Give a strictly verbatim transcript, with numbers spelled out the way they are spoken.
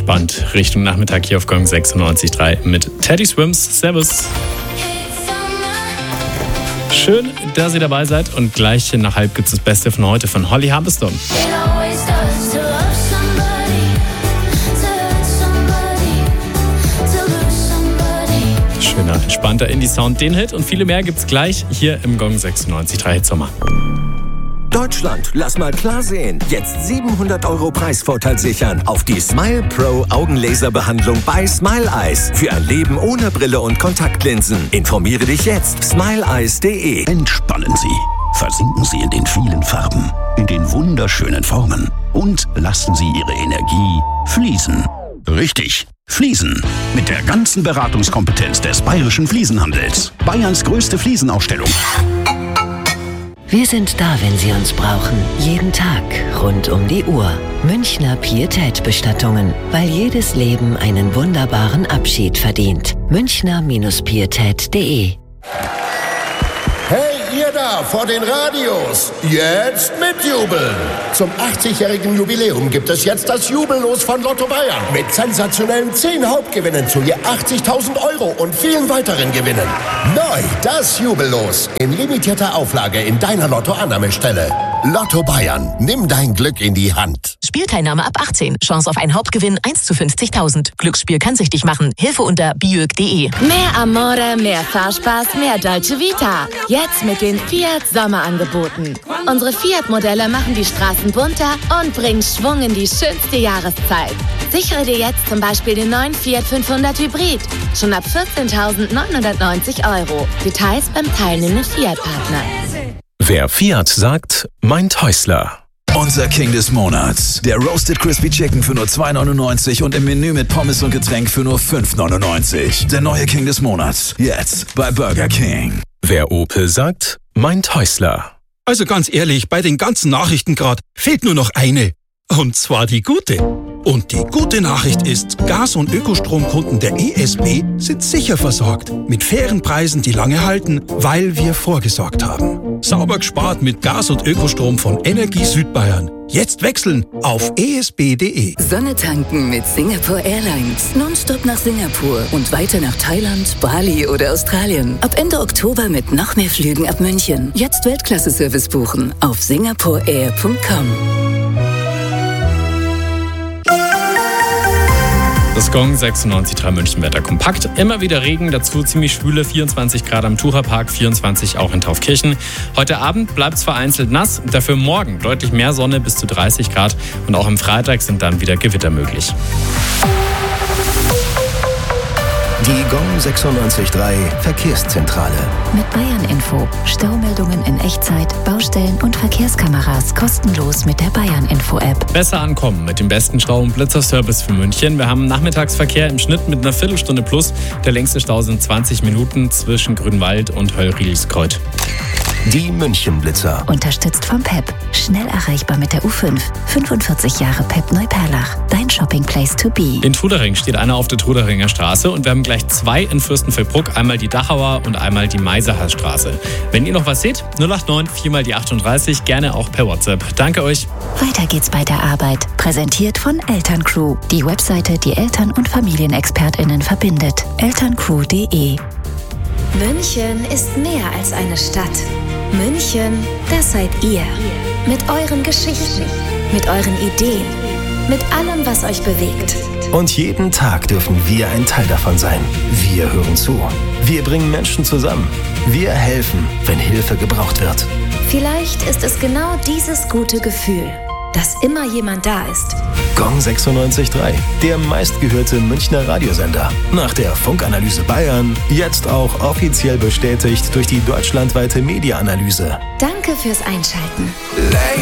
entspannt Richtung Nachmittag hier auf Gong sechsundneunzig Komma drei mit Teddy Swims. Servus. Schön, dass ihr dabei seid und gleich nach halb gibt es das Beste von heute von Holly Harbeston. Schöner, entspannter Indie-Sound, den Hit und viele mehr gibt's gleich hier im Gong sechsundneunzig Komma drei Hit Sommer. Deutschland, lass mal klar sehen. Jetzt siebenhundert Euro Preisvorteil sichern auf die Smile Pro Augenlaserbehandlung bei Smile Eyes. Für ein Leben ohne Brille und Kontaktlinsen. Informiere dich jetzt. smile eyes punkt de. Entspannen Sie. Versinken Sie in den vielen Farben, in den wunderschönen Formen und lassen Sie Ihre Energie fließen. Richtig, fließen. Mit der ganzen Beratungskompetenz des Bayerischen Fliesenhandels. Bayerns größte Fliesenausstellung. Wir sind da, wenn Sie uns brauchen. Jeden Tag, rund um die Uhr. Münchner Pietät-Bestattungen. Weil jedes Leben einen wunderbaren Abschied verdient. Münchner Pietät punkt de. Hey, ihr da vor den Radios, jetzt mitjubeln! Zum achtzigjährigen Jubiläum gibt es jetzt das Jubellos von Lotto Bayern. Mit sensationellen zehn Hauptgewinnen zu je achtzigtausend Euro und vielen weiteren Gewinnen. Neu, das Jubellos. In limitierter Auflage in deiner Lotto-Annahmestelle. Lotto Bayern, nimm dein Glück in die Hand. Spielteilnahme ab achtzehn. Chance auf einen Hauptgewinn eins zu fünfzigtausend. Glücksspiel kann süchtig machen. Hilfe unter biög punkt de. Mehr Amore, mehr Fahrspaß, mehr Dolce Vita. Jetzt mit den Fiat Sommerangeboten. Unsere Fiat-Modelle machen die Straßen bunter und bringen Schwung in die schönste Jahreszeit. Sichere dir jetzt zum Beispiel den neuen Fiat fünfhundert Hybrid. Schon ab vierzehntausendneunhundertneunzig Euro. Details beim teilnehmenden Fiat-Partner. Wer Fiat sagt, meint Häusler. Unser King des Monats. Der Roasted Crispy Chicken für nur zwei neunundneunzig und im Menü mit Pommes und Getränk für nur fünf neunundneunzig. Der neue King des Monats. Jetzt bei Burger King. Wer Opel sagt, meint Häusler. Also ganz ehrlich, bei den ganzen Nachrichten gerade fehlt nur noch eine. Und zwar die gute. Und die gute Nachricht ist, Gas- und Ökostromkunden der E S B sind sicher versorgt. Mit fairen Preisen, die lange halten, weil wir vorgesorgt haben. Sauber gespart mit Gas- und Ökostrom von Energie Südbayern. Jetzt wechseln auf e s b punkt de. Sonne tanken mit Singapore Airlines. Nonstop nach Singapur und weiter nach Thailand, Bali oder Australien. Ab Ende Oktober mit noch mehr Flügen ab München. Jetzt Weltklasse-Service buchen auf singapore air punkt com. Das Gong sechsundneunzig Komma drei München-Wetter kompakt. Immer wieder Regen, dazu ziemlich schwüle vierundzwanzig Grad am Tucherpark, vierundzwanzig auch in Taufkirchen. Heute Abend bleibt es vereinzelt nass, dafür morgen deutlich mehr Sonne bis zu dreißig Grad und auch am Freitag sind dann wieder Gewitter möglich. Die Gong sechsundneunzig Komma drei Verkehrszentrale. Mit Bayern Info. Staumeldungen in Echtzeit, Baustellen und Verkehrskameras kostenlos mit der Bayern Info App. Besser ankommen mit dem besten Stau- und Blitzerservice für München. Wir haben Nachmittagsverkehr im Schnitt mit einer Viertelstunde plus. Der längste Stau sind zwanzig Minuten zwischen Grünwald und Höllriedelskreuth. Die München-Blitzer. Unterstützt vom P E P. Schnell erreichbar mit der U fünf. fünfundvierzig Jahre P E P Neuperlach. Dein Shopping Place to be. In Trudering steht einer auf der Truderinger Straße und wir haben gleich zwei in Fürstenfeldbruck. Einmal die Dachauer und einmal die Meiserhausstraße. Wenn ihr noch was seht, null acht neun vier mal die achtunddreißig, gerne auch per WhatsApp. Danke euch. Weiter geht's bei der Arbeit. Präsentiert von Elterncrew. Die Webseite, die Eltern- und FamilienexpertInnen verbindet. elterncrew punkt de. München ist mehr als eine Stadt. München, das seid ihr. Mit euren Geschichten, mit euren Ideen, mit allem, was euch bewegt. Und jeden Tag dürfen wir ein Teil davon sein. Wir hören zu. Wir bringen Menschen zusammen. Wir helfen, wenn Hilfe gebraucht wird. Vielleicht ist es genau dieses gute Gefühl, dass immer jemand da ist. Gong sechsundneunzig Komma drei, der meistgehörte Münchner Radiosender. Nach der Funkanalyse Bayern, jetzt auch offiziell bestätigt durch die deutschlandweite Media-Analyse. Danke fürs Einschalten.